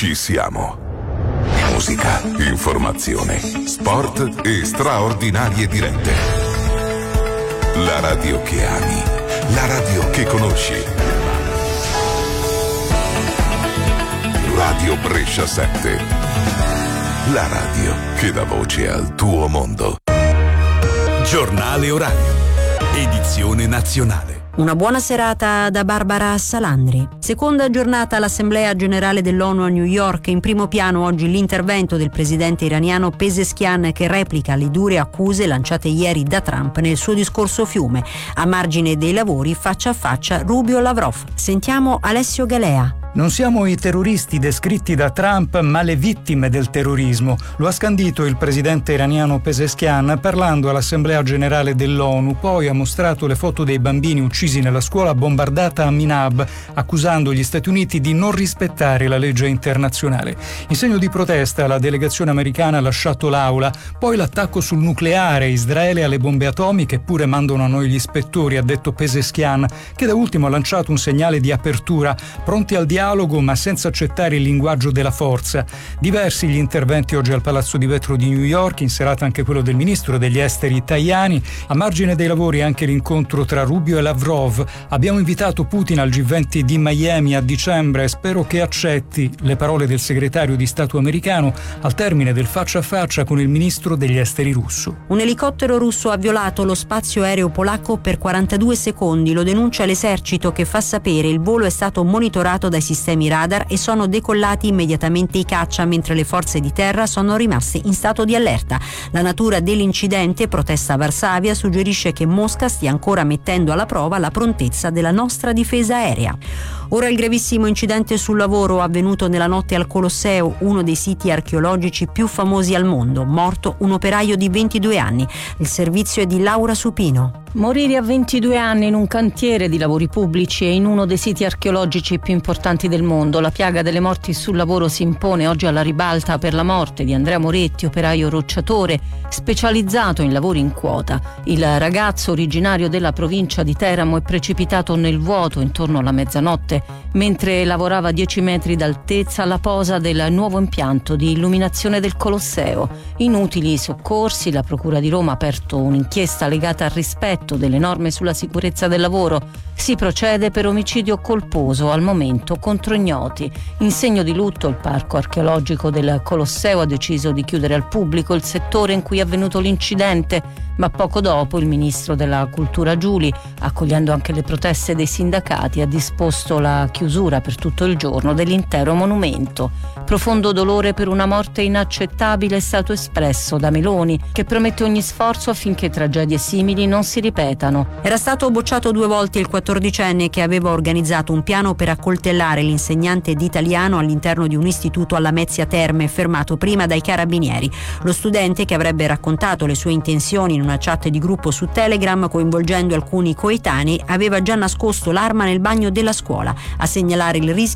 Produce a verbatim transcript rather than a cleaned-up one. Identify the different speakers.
Speaker 1: ci siamo. Musica, informazione, sport e straordinarie dirette. La radio che ami, la radio che conosci. Radio Brescia sette. La radio che dà voce al tuo mondo.
Speaker 2: Giornale orario. Edizione nazionale.
Speaker 3: Una buona serata da Barbara Salandri. Seconda giornata all'Assemblea Generale dell'ONU a New York. In primo piano oggi l'intervento del presidente iraniano Pezeshkian, che replica le dure accuse lanciate ieri da Trump nel suo discorso fiume. A margine dei lavori, faccia a faccia Rubio-Lavrov. Sentiamo Alessio Galea.
Speaker 4: Non siamo i terroristi descritti da Trump, ma le vittime del terrorismo. Lo ha scandito il presidente iraniano Pezeshkian parlando all'Assemblea Generale dell'ONU. Poi ha mostrato le foto dei bambini uccisi nella scuola bombardata a Minab, accusando gli Stati Uniti di non rispettare la legge internazionale. In segno di protesta, la delegazione americana ha lasciato l'aula. Poi l'attacco sul nucleare, Israele alle bombe atomiche, eppure mandano a noi gli ispettori, ha detto Pezeshkian, che da ultimo ha lanciato un segnale di apertura, pronti al dialogo ma senza accettare il linguaggio della forza. Diversi gli interventi oggi al Palazzo di Vetro di New York, in serata anche quello del ministro degli esteri Tajani. A margine dei lavori anche l'incontro tra Rubio e Lavrov. Abbiamo invitato Putin al G venti di Miami a dicembre, spero che accetti, le parole del segretario di Stato americano al termine del faccia a faccia con il ministro degli esteri russo.
Speaker 3: Un elicottero russo ha violato lo spazio aereo polacco per quarantadue secondi, lo denuncia l'esercito, che fa sapere il volo è stato monitorato dai sistemi radar e sono decollati immediatamente i caccia, mentre le forze di terra sono rimaste in stato di allerta. La natura dell'incidente, protesta a Varsavia, suggerisce che Mosca stia ancora mettendo alla prova la prontezza della nostra difesa aerea. Ora il gravissimo incidente sul lavoro avvenuto nella notte al Colosseo, uno dei siti archeologici più famosi al mondo. Morto un operaio di ventidue anni. Il servizio è di Laura Supino.
Speaker 5: Morire a ventidue anni in un cantiere di lavori pubblici e in uno dei siti archeologici più importanti del mondo. La piaga delle morti sul lavoro si impone oggi alla ribalta per la morte di Andrea Moretti, operaio rocciatore, specializzato in lavori in quota. Il ragazzo, originario della provincia di Teramo, è precipitato nel vuoto intorno alla mezzanotte, mentre lavorava a dieci metri d'altezza alla posa del nuovo impianto di illuminazione del Colosseo. Inutili soccorsi, la Procura di Roma ha aperto un'inchiesta legata al rispetto delle norme sulla sicurezza del lavoro. Si procede per omicidio colposo, al momento contro ignoti. In segno di lutto, il parco archeologico del Colosseo ha deciso di chiudere al pubblico il settore in cui è avvenuto l'incidente, ma poco dopo il ministro della Cultura Giuli, accogliendo anche le proteste dei sindacati, ha disposto la chiusura per tutto il giorno dell'intero monumento. Profondo dolore per una morte inaccettabile è stato espresso da Meloni, che promette ogni sforzo affinché tragedie simili non si ripetano.
Speaker 3: Era stato bocciato due volte il quattordicenne che aveva organizzato un piano per accoltellare l'insegnante di italiano all'interno di un istituto alla Mezzia Terme, fermato prima dai carabinieri. Lo studente, che avrebbe raccontato le sue intenzioni in una chat di gruppo su Telegram coinvolgendo alcuni coetanei, aveva già nascosto l'arma nel bagno della scuola. A segnalare il rischio